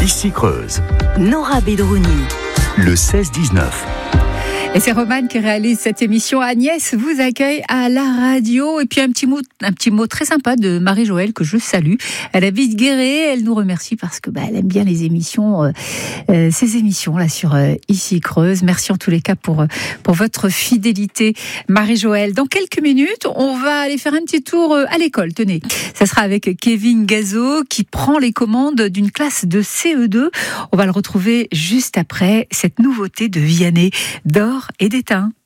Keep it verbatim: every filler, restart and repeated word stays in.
Ici Creuse, Nora Bedrouni. le seize dix-neuf. Et c'est Romane qui réalise cette émission. Agnès vous accueille à la radio. Et puis un petit mot, un petit mot très sympa de Marie-Joëlle que je salue. Elle habite Guéret. Elle nous remercie parce que bah, elle aime bien les émissions, euh, euh, ces émissions là sur euh, Ici Creuse. Merci en tous les cas pour pour votre fidélité, Marie-Joëlle. Dans quelques minutes, on va aller faire un petit tour à l'école. Tenez, ça sera avec Kevin Gazo qui prend les commandes d'une classe de C E deux. On va le retrouver juste après cette nouveauté de Vianney d'or et d'étain.